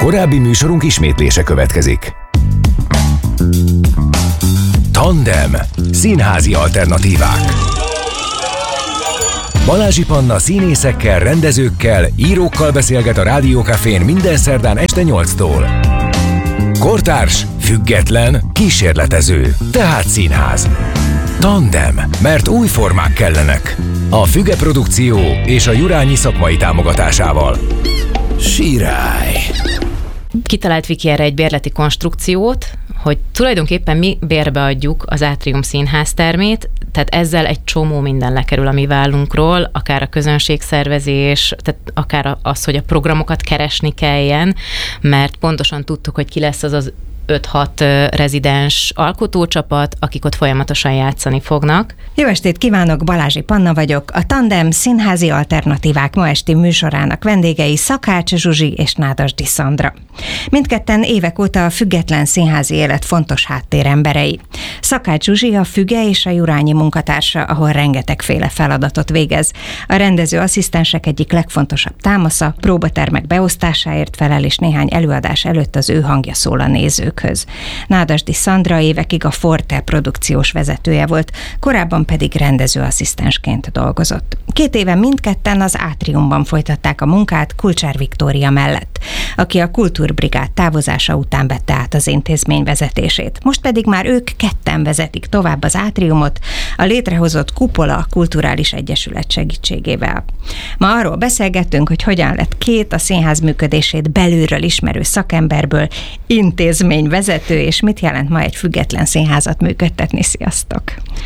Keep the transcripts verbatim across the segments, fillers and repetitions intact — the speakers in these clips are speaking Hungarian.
Korábbi műsorunk ismétlése következik. Tandem. Színházi alternatívák. Balázsi Panna színészekkel, rendezőkkel, írókkal beszélget a Rádiókafén minden szerdán este nyolctól. Kortárs, független, kísérletező, tehát színház. Tandem, mert új formák kellenek. A Füge Produkció és a Jurányi szakmai támogatásával. Sirály! Kitalált Viki erre egy bérleti konstrukciót, hogy tulajdonképpen mi bérbeadjuk az Átrium Színház termét, tehát ezzel egy csomó minden lekerül a mi vállunkról, akár a közönségszervezés, tehát akár az, hogy a programokat keresni kelljen, mert pontosan tudtuk, hogy ki lesz az az öt-hat rezidens alkotócsapat, akik ott folyamatosan játszani fognak. Jó estét kívánok, Balázsi Panna vagyok, a Tandem Színházi Alternatívák ma esti műsorának vendégei Szakács Zsuzsi és Nádasdy Szandra. Mindketten évek óta a független színházi élet fontos háttéremberei. Szakács Zsuzsi a Füge és a Jurányi munkatársa, ahol rengetegféle feladatot végez. A rendező asszisztensek egyik legfontosabb támasza, próbatermek beosztásáért felel, és néhány előadás előtt az ő hangja szól a nézőkhöz. Nádasdy Szandra évekig a Forte produkciós vezetője volt, korábban pedig rendezőasszisztensként dolgozott. Két éve mindketten az Átriumban folytatták a munkát Kulcsár Viktória mellett, aki a Kultúrbrigád távozása után vette át az intézmény vezetését. Most pedig már ők ketten vezetik tovább az Átriumot a létrehozott Kupola Kulturális Egyesület segítségével. Ma arról beszélgettünk, hogy hogyan lett két a színház működését belülről ismerő szakemberből intézményvezető, és mit jelent ma egy független színházat működtetni. Sziasztok!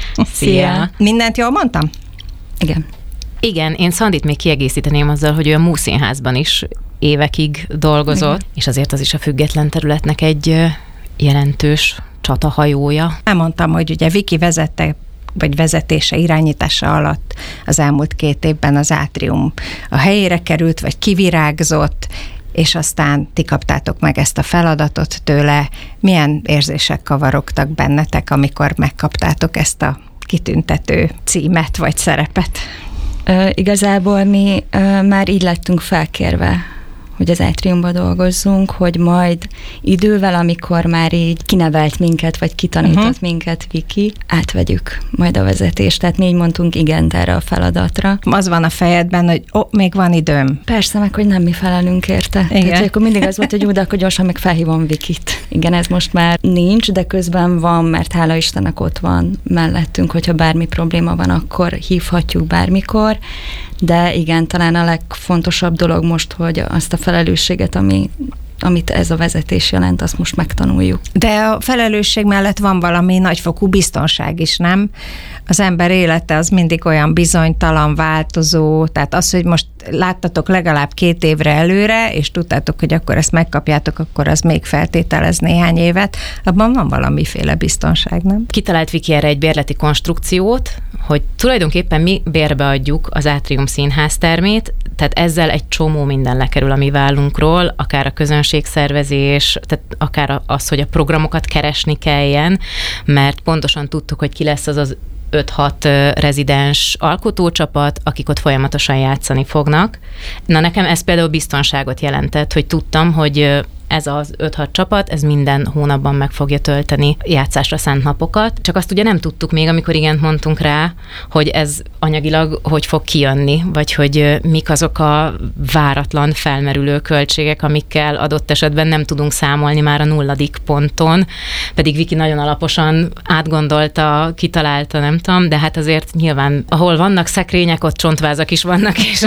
Szia! Mindent jól mondtam? Igen. Igen, én Szandit még kiegészíteném azzal, hogy ő a Múszínházban is évekig dolgozott, igen, és azért az is a független területnek egy jelentős csatahajója. Elmondtam, hogy ugye Viki vezette, vagy vezetése, irányítása alatt az elmúlt két évben az Átrium a helyére került, vagy kivirágzott, és aztán ti kaptátok meg ezt a feladatot tőle. Milyen érzések kavarogtak bennetek, amikor megkaptátok ezt a kitüntető címet, vagy szerepet? Uh, igazából mi uh, már így lettünk felkérve, hogy az Átriumban dolgozzunk, hogy majd idővel, amikor már így kinevelt minket, vagy kitanított uh-huh. minket Viki, átvegyük majd a vezetést. Tehát mi így mondtunk igent erre a feladatra. Az van a fejedben, hogy ó, még van időm. Persze, meg hogy nem mi felelünk érte. Igen. Tehát akkor mindig az volt, hogy jó, de akkor gyorsan meg felhívom Vikit. Igen, ez most már nincs, de közben van, mert hála Istennek ott van mellettünk, hogyha bármi probléma van, akkor hívhatjuk bármikor. De igen, talán a legfontosabb dolog most, hogy azt a felelősséget, ami, amit ez a vezetés jelent, azt most megtanuljuk. De a felelősség mellett van valami nagyfokú biztonság is, nem? Az ember élete az mindig olyan bizonytalan, változó, tehát az, hogy most láttatok legalább két évre előre, és tudtátok, hogy akkor ezt megkapjátok, akkor az még feltételez néhány évet, abban van valamiféle biztonság, nem? Kitalált Viki erre egy bérleti konstrukciót, hogy tulajdonképpen mi bérbeadjuk az Átrium Színház termét, tehát ezzel egy csomó minden lekerül a mi vállunkról, akár a közönségszervezés, tehát akár az, hogy a programokat keresni kelljen, mert pontosan tudtuk, hogy ki lesz az az öt-hat rezidens alkotócsapat, akik ott folyamatosan játszani fognak. Na nekem ez például biztonságot jelentett, hogy tudtam, hogy ez az öt-hat csapat, ez minden hónapban meg fogja tölteni játszásra szánt napokat. Csak azt ugye nem tudtuk még, amikor igent mondtunk rá, hogy ez anyagilag hogy fog kijönni, vagy hogy mik azok a váratlan felmerülő költségek, amikkel adott esetben nem tudunk számolni már a nulladik ponton. Pedig Viki nagyon alaposan átgondolta, kitalálta, nem tudom, de hát azért nyilván, ahol vannak szekrények, ott csontvázak is vannak, és,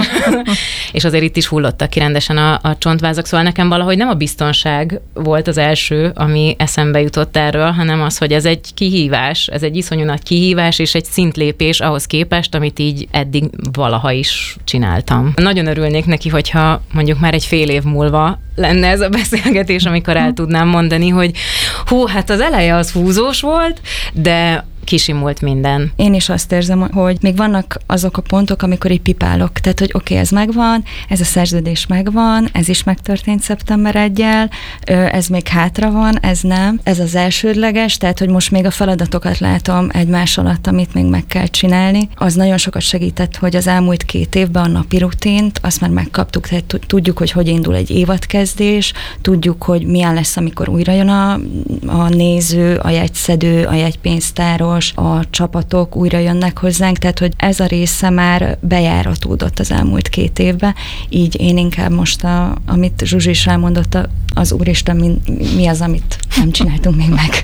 és azért itt is hullottak ki rendesen a, a csontvázak, szóval nekem valahogy nem a biztonság volt az első, ami eszembe jutott erről, hanem az, hogy ez egy kihívás, ez egy iszonyú nagy kihívás, és egy szintlépés ahhoz képest, amit így eddig valaha is csináltam. Nagyon örülnék neki, hogyha mondjuk már egy fél év múlva lenne ez a beszélgetés, amikor el tudnám mondani, hogy hú, hát az eleje az húzós volt, de kisimult minden. Én is azt érzem, hogy még vannak azok a pontok, amikor így pipálok. Tehát, hogy oké, okay, ez megvan, ez a szerződés megvan, ez is megtörtént szeptember elseddel, ez még hátra van, ez nem. Ez az elsődleges, tehát, hogy most még a feladatokat látom egymás alatt, amit még meg kell csinálni. Az nagyon sokat segített, hogy az elmúlt két évben a napi rutint, azt már megkaptuk, tehát tudjuk, hogy hogy indul egy évadkezdés, tudjuk, hogy milyen lesz, amikor újra jön a, a néző, a jegyszedő, a jegypénztáros, a csapatok újra jönnek hozzánk, tehát, hogy ez a része már bejáratódott az elmúlt két évben, így én inkább most, a, amit Zsuzsi is elmondott, az úristen, mi, mi az, amit nem csináltunk még meg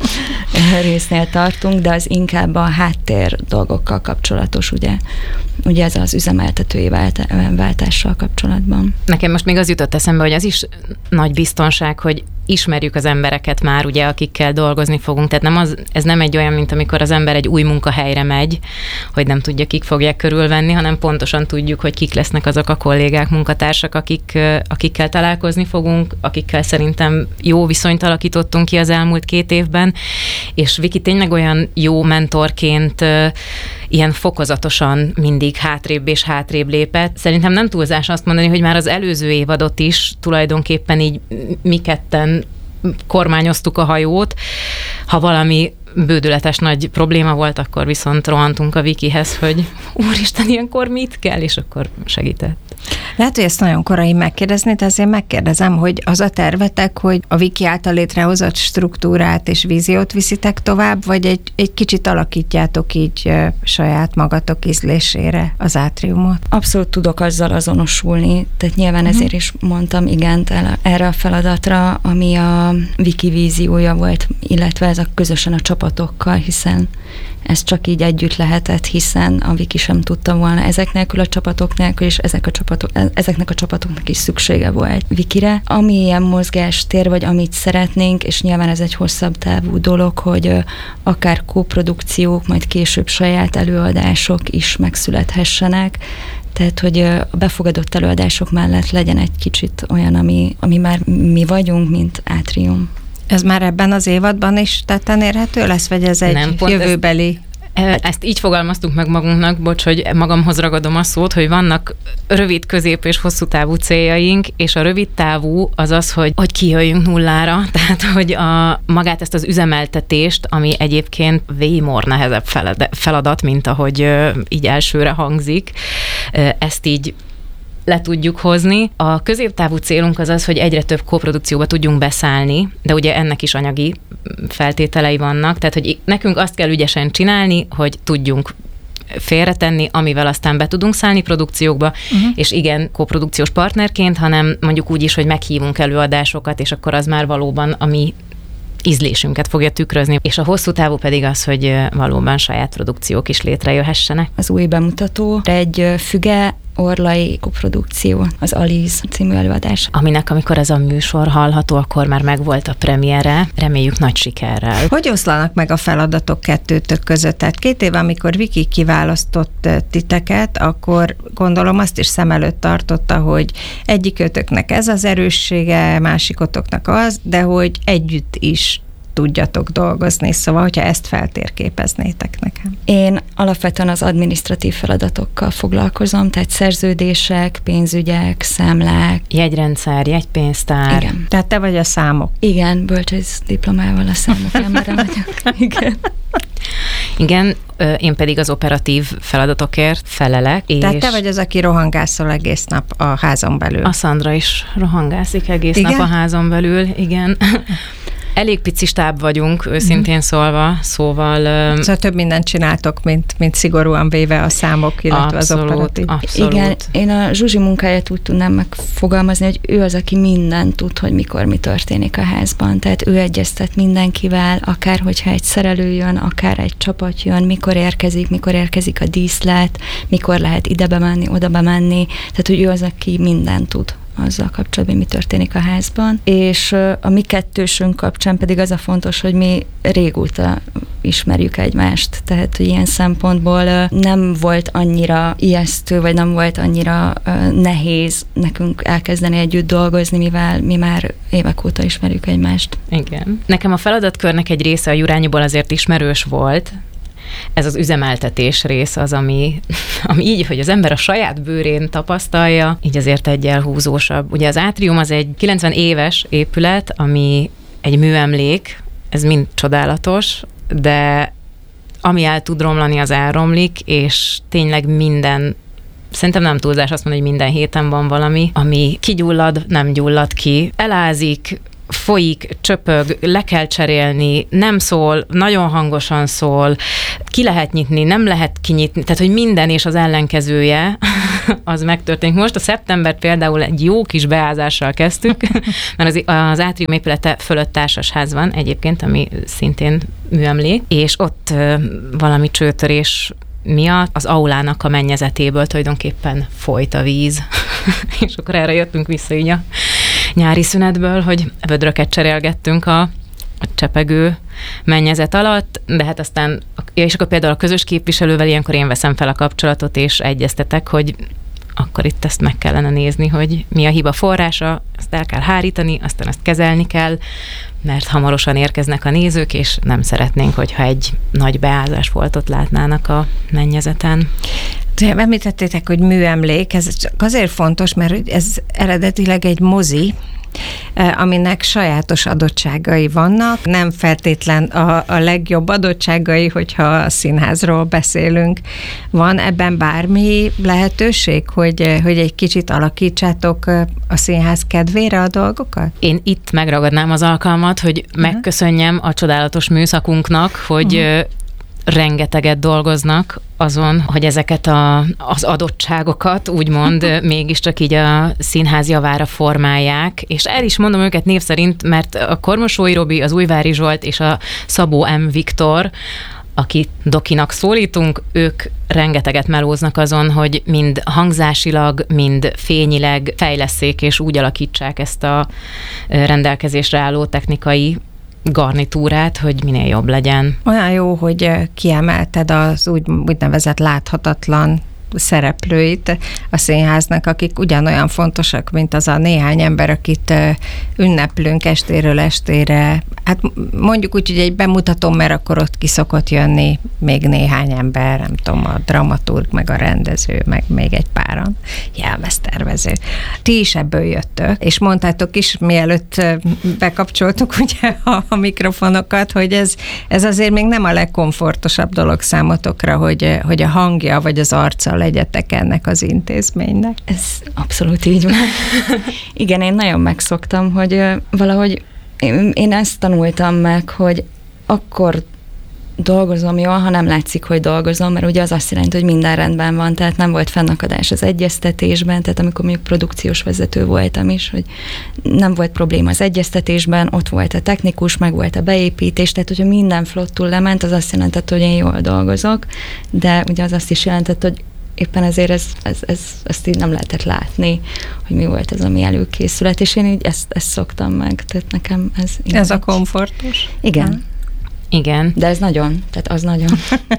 résznél tartunk, de az inkább a háttér dolgokkal kapcsolatos, ugye, ugye ez az üzemeltetői váltással kapcsolatban. Nekem most még az jutott eszembe, hogy az is nagy biztonság, hogy ismerjük az embereket már, ugye, akikkel dolgozni fogunk. Tehát nem az, ez nem egy olyan, mint amikor az ember egy új munkahelyre megy, hogy nem tudja, kik fogják körülvenni, hanem pontosan tudjuk, hogy kik lesznek azok a kollégák, munkatársak, akik, akikkel találkozni fogunk, akikkel szerintem jó viszonyt alakítottunk ki az elmúlt két évben, és Viki tényleg olyan jó mentorként ilyen fokozatosan mindig hátrébb és hátrébb lépett. Szerintem nem túlzás azt mondani, hogy már az előző évadot is tulajdonképpen így mi ketten kormányoztuk a hajót. Ha valami bődületes nagy probléma volt, akkor viszont rohantunk a Vikihez, hogy úristen, ilyenkor mit kell, és akkor segített. Lehet, hogy ezt nagyon korai megkérdezni, de azért megkérdezem, hogy az a tervetek, hogy a Viki által létrehozott struktúrát és víziót viszitek tovább, vagy egy, egy kicsit alakítjátok így uh, saját magatok ízlésére az átriumot? Abszolút tudok azzal azonosulni, tehát nyilván uh-huh. ezért is mondtam igent el, erre a feladatra, ami a Viki víziója volt, illetve ez a közösen a csapatokkal, hiszen ez csak így együtt lehetett, hiszen a Viki sem tudta volna ezek nélkül a csapatok nélkül, és ezek a csapatok, ezeknek a csapatoknak is szüksége volt Vikire. Ami ilyen mozgástér, vagy amit szeretnénk, és nyilván ez egy hosszabb távú dolog, hogy akár kóprodukciók, majd később saját előadások is megszülethessenek, tehát, hogy a befogadott előadások mellett legyen egy kicsit olyan, ami, ami már mi vagyunk, mint átrium. Ez már ebben az évadban is tetten érhető lesz, vagy ez egy nem, jövőbeli? Ez, ezt így fogalmaztuk meg magunknak, bocs, hogy magamhoz ragadom a szót, hogy vannak rövid, közép és hosszú távú céljaink, és a rövid távú az az, hogy, hogy kijöjjünk nullára, tehát, hogy a, magát ezt az üzemeltetést, ami egyébként vémor nehezebb feladat, mint ahogy így elsőre hangzik, ezt így le tudjuk hozni. A középtávú célunk az az, hogy egyre több koprodukcióba tudjunk beszállni, de ugye ennek is anyagi feltételei vannak, tehát hogy nekünk azt kell ügyesen csinálni, hogy tudjunk félretenni, amivel aztán be tudunk szállni produkciókba, uh-huh. és igen, koprodukciós partnerként, hanem mondjuk úgy is, hogy meghívunk előadásokat, és akkor az már valóban a mi ízlésünket fogja tükrözni, és a hosszú távú pedig az, hogy valóban saját produkciók is létrejöhessenek. Az új bemutató egy füge orlai koprodukció, az Aliz című előadás. Aminek, amikor ez a műsor hallható, akkor már megvolt a premiere, reméljük nagy sikerrel. Hogy oszlanak meg a feladatok kettőtök között? Tehát két év, amikor Viki kiválasztott titeket, akkor gondolom azt is szem előtt tartotta, hogy egyikőtöknek ez az erőssége, másikotoknak az, de hogy együtt is tudjatok dolgozni, szóval, hogyha ezt feltérképeznétek nekem. Én alapvetően az adminisztratív feladatokkal foglalkozom, tehát szerződések, pénzügyek, számlák. Jegyrendszer, jegypénztár. Igen. Tehát te vagy a számok. Igen, bölcsész diplomával a számok embere vagyok. Igen. Igen, én pedig az operatív feladatokért felelek. Tehát és te vagy az, aki rohangászol egész nap a házon belül. A Szandra is rohangászik egész igen? nap a házon belül, igen. Elég pici stáb vagyunk, őszintén mm. szólva, szóval... Szóval több mindent csináltok, mint, mint szigorúan véve a számok, illetve abszolút, az operatív. Abszolút. Igen, én a Zsuzsi munkáját úgy tudnám megfogalmazni, hogy ő az, aki mindent tud, hogy mikor mi történik a házban. Tehát ő egyeztet mindenkivel, akár hogyha egy szerelő jön, akár egy csapat jön, mikor érkezik, mikor érkezik a díszlet, mikor lehet ide bemenni, oda bemenni. Tehát, hogy ő az, aki mindent tud azzal kapcsolatban, mi történik a házban. És a mi kettősünk kapcsán pedig az a fontos, hogy mi régóta ismerjük egymást. Tehát, hogy ilyen szempontból nem volt annyira ijesztő, vagy nem volt annyira nehéz nekünk elkezdeni együtt dolgozni, mivel mi már évek óta ismerjük egymást. Igen. Nekem a feladatkörnek egy része a Jurányiból azért ismerős volt, ez az üzemeltetés rész az, ami, ami így, hogy az ember a saját bőrén tapasztalja, így azért egyel húzósabb. Ugye az átrium az egy kilencven éves épület, ami egy műemlék, ez mind csodálatos, de ami el tud romlani, az elromlik, és tényleg minden, szerintem nem túlzás azt mondani, hogy minden héten van valami, ami kigyullad, nem gyullad ki, elázik, folyik, csöpög, le kell cserélni, nem szól, nagyon hangosan szól, ki lehet nyitni, nem lehet kinyitni, tehát hogy minden és az ellenkezője az megtörténik. Most a szeptember például egy jó kis beázással kezdtük, mert az, az átrium épülete fölött társasház van egyébként, ami szintén műemlék, és ott valami csőtörés miatt az aulának a mennyezetéből tulajdonképpen folyt a víz. És akkor erre jöttünk vissza így a nyári szünetből, hogy vödröket cserélgettünk a, a csepegő mennyezet alatt, de hát aztán, és akkor például a közös képviselővel ilyenkor én veszem fel a kapcsolatot, és egyeztetek, hogy akkor itt ezt meg kellene nézni, hogy mi a hiba forrása, azt el kell hárítani, aztán ezt kezelni kell, mert hamarosan érkeznek a nézők, és nem szeretnénk, hogyha egy nagy beázás voltot látnának a mennyezeten. Említettétek, hogy műemlék, ez csak azért fontos, mert ez eredetileg egy mozi, aminek sajátos adottságai vannak. Nem feltétlen a, a legjobb adottságai, hogyha a színházról beszélünk. Van ebben bármi lehetőség, hogy, hogy egy kicsit alakítsátok a színház kedvére a dolgokat? Én itt megragadnám az alkalmat, hogy uh-huh. megköszönjem a csodálatos műszakunknak, hogy uh-huh. rengeteget dolgoznak azon, hogy ezeket a, az adottságokat úgymond mégiscsak így a színház javára formálják, és el is mondom őket név szerint, mert a Kormosói Robi, az Újvári Zsolt és a Szabó M. Viktor, akit Dokinak szólítunk, ők rengeteget melóznak azon, hogy mind hangzásilag, mind fényileg fejlesszék és úgy alakítsák ezt a rendelkezésre álló technikai garnitúrát, hogy minél jobb legyen. Olyan jó, hogy kiemelted az úgy, úgynevezett láthatatlan szereplőit a színháznak, akik ugyanolyan fontosak, mint az a néhány ember, akit ünneplünk estéről estére. Hát mondjuk úgy, hogy egy bemutatón, mert akkor ott ki szokott jönni még néhány ember, nem tudom, a dramaturg, meg a rendező, meg még egy páran jelmeztervező. Ti is ebből jöttök, és mondtátok is, mielőtt bekapcsoltuk ugye a, a mikrofonokat, hogy ez, ez azért még nem a legkomfortosabb dolog számotokra, hogy, hogy a hangja vagy az arca legyetek ennek az intézménynek. Ez abszolút így van. Igen, én nagyon megszoktam, hogy valahogy én, én ezt tanultam meg, hogy akkor dolgozom jól, ha nem látszik, hogy dolgozom, mert ugye az azt jelenti, hogy minden rendben van, tehát nem volt fennakadás az egyeztetésben, tehát amikor mondjuk produkciós vezető voltam is, hogy nem volt probléma az egyeztetésben, ott volt a technikus, meg volt a beépítés, tehát hogyha minden flottul lement, az azt jelentett, hogy én jól dolgozok, de ugye az azt is jelentett, hogy éppen ezért ez, ez, ez, ezt így nem lehetett látni, hogy mi volt ez a mi előkészület, és én így ezt, ezt szoktam meg, tehát nekem ez... Ez a komfortos? Igen. Ha. Igen. De ez nagyon, tehát az nagyon.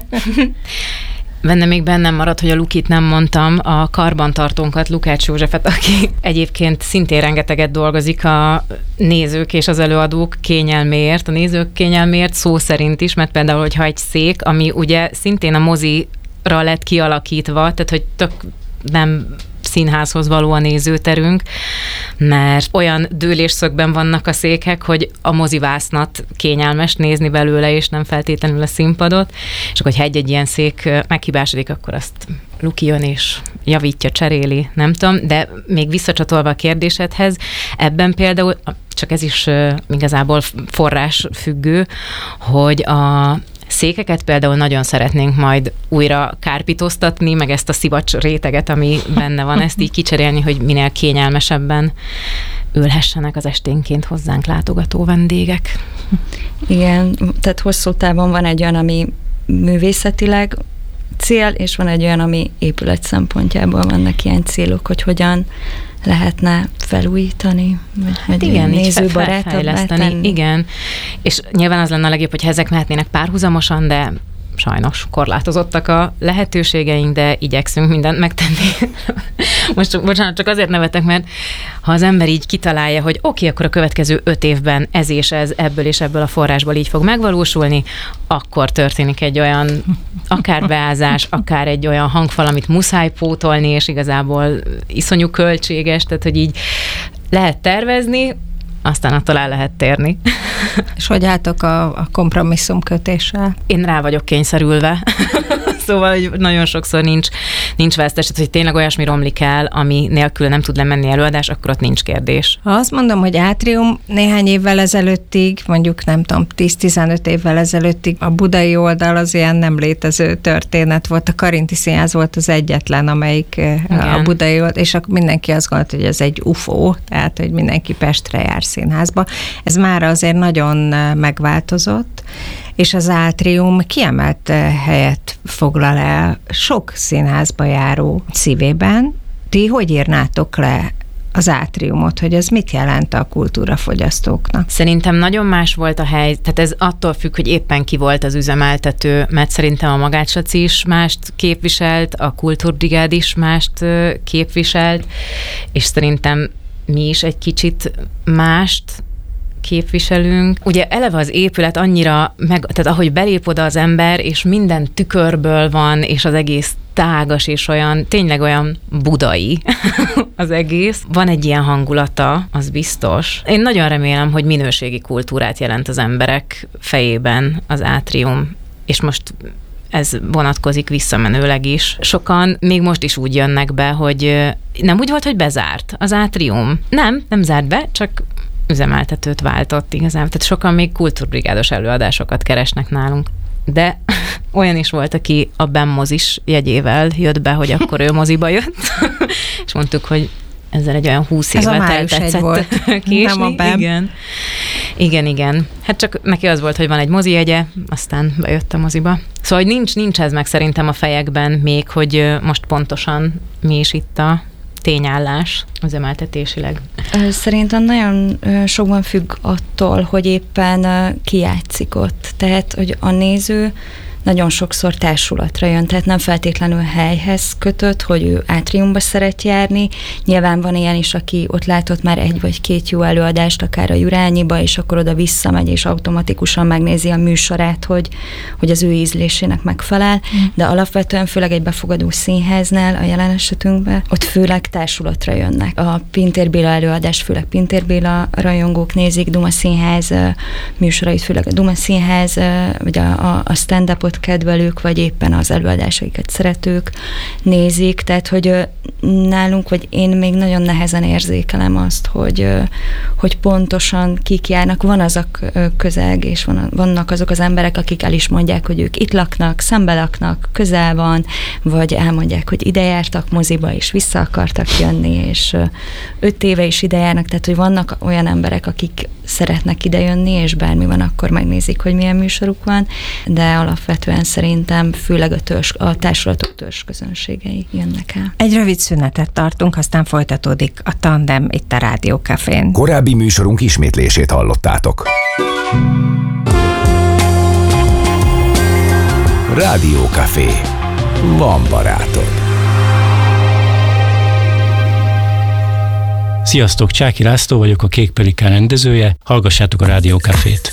Benne még bennem maradt, hogy a Lukit nem mondtam, a karbantartónkat, Lukács Józsefet, aki egyébként szintén rengeteget dolgozik a nézők és az előadók kényelméért, a nézők kényelméért szó szerint is, mert például, hogyha egy szék, ami ugye szintén a mozira lett kialakítva, tehát hogy tök nem színházhoz való a nézőterünk, mert olyan dőlésszögben vannak a székek, hogy a mozivásznat kényelmes nézni belőle, és nem feltétlenül a színpadot, és akkor, hogyha egy-egy ilyen szék meghibásodik, akkor azt Luki jön és javítja, cseréli, nem tudom, de még visszacsatolva a kérdésedhez, ebben például, csak ez is uh, igazából forrás függő, hogy a székeket például nagyon szeretnénk majd újra kárpitoztatni, meg ezt a szivacs réteget, ami benne van, ezt így kicserélni, hogy minél kényelmesebben ülhessenek az esténként hozzánk látogató vendégek. Igen, tehát hosszú távon van egy olyan, ami művészetileg cél, és van egy olyan, ami épület szempontjából vannak ilyen célok, hogy hogyan lehetne felújítani, vagy, hát vagy igen, nézőbarátabbá tenni. Igen, és nyilván az lenne a legjobb, hogyha ezek mehetnének párhuzamosan, de sajnos korlátozottak a lehetőségeink, de igyekszünk mindent megtenni. Most bocsánat, csak azért nevetek, mert ha az ember így kitalálja, hogy oké, okay, akkor a következő öt évben ez és ez ebből és ebből a forrásból így fog megvalósulni, akkor történik egy olyan akár beázás, akár egy olyan hangfal, amit muszáj pótolni, és igazából iszonyú költséges, tehát hogy így lehet tervezni, aztán attól el lehet térni. És hogy álltok a, a kompromisszumkötéssel? Én rá vagyok kényszerülve. Szóval hogy nagyon sokszor nincs, nincs vesztes, hogy tényleg olyasmi romlik el, ami nélkül nem tud lemenni előadás, akkor ott nincs kérdés. Ha azt mondom, hogy átrium néhány évvel ezelőttig, mondjuk nem tudom, tíz-tizenöt évvel ezelőttig a budai oldal az ilyen nem létező történet volt. A Karinti Színház volt az egyetlen, amelyik igen. a budai oldal, és akkor mindenki azt gondolta, hogy ez egy ufó, tehát hogy mindenki Pestre jár színházba. Ez már azért nagyon megváltozott, és az átrium kiemelt helyet foglal el sok színházba járó szívében. Ti hogy írnátok le az átriumot, hogy ez mit jelent a kultúrafogyasztóknak? Szerintem nagyon más volt a hely, tehát ez attól függ, hogy éppen ki volt az üzemeltető, mert szerintem a Magácslaci is mást képviselt, a Kultúrbrigád is mást képviselt, és szerintem mi is egy kicsit mást képviselünk. Ugye eleve az épület annyira, meg, tehát ahogy belép oda az ember, és minden tükörből van, és az egész tágas, és olyan, tényleg olyan budai az egész. Van egy ilyen hangulata, az biztos. Én nagyon remélem, hogy minőségi kultúrát jelent az emberek fejében az átrium, és most ez vonatkozik visszamenőleg is. Sokan még most is úgy jönnek be, hogy nem úgy volt, hogy bezárt az átrium. Nem, nem zárt be, csak üzemeltetőt váltott igazán. Tehát sokan még kultúrbrigádos előadásokat keresnek nálunk. De olyan is volt, aki a Ben mozis jegyével jött be, hogy akkor ő moziba jött, és mondtuk, hogy ezzel egy olyan húsz évet eltetszett késni. Nem a Ben. Igen. igen, igen. Hát csak neki az volt, hogy van egy mozi jegye, aztán bejött a moziba. Szóval hogy nincs, nincs ez meg szerintem a fejekben még, hogy most pontosan mi is itt a tényállás üzemeltetésileg. Szerintem nagyon sokban függ attól, hogy éppen ki játszik ott. Tehát, hogy a néző nagyon sokszor társulatra jön, tehát nem feltétlenül helyhez kötött, hogy ő átriumba szeret járni. Nyilván van ilyen is, aki ott látott már egy vagy két jó előadást, akár a Jurányiba, és akkor oda visszamegy, és automatikusan megnézi a műsorát, hogy, hogy az ő ízlésének megfelel, mm. de alapvetően főleg egy befogadó színháznál, a jelen esetünkben, ott főleg társulatra jönnek. A Pintér Béla előadást főleg Pintér Béla rajongók nézik, Duma Színház műsorait főleg a Duma Színház, vagy a, a, a stand-upot kedvelők, vagy éppen az előadásaikat szeretők nézik, tehát, hogy nálunk, vagy én még nagyon nehezen érzékelem azt, hogy, hogy pontosan kik járnak. Van az a közeg, és van, vannak azok az emberek, akik el is mondják, hogy ők itt laknak, szembe laknak, közel van, vagy elmondják, hogy ide jártak moziba, és vissza akartak jönni, és öt éve is ide járnak, tehát, hogy vannak olyan emberek, akik szeretnek idejönni, és bármi van, akkor megnézik, hogy milyen műsoruk van, de alapvetően szerintem főleg a, törzs, a társulatok törzsközönségei jönnek el. Egy rövid szünetet tartunk, aztán folytatódik a Tandem itt a Rádió Cafén. Korábbi műsorunk ismétlését hallottátok. Rádió Café. Van barátod. Sziasztok, Csáki László vagyok, a Kék Pelikán rendezője, hallgassátok a Rádió Cafét.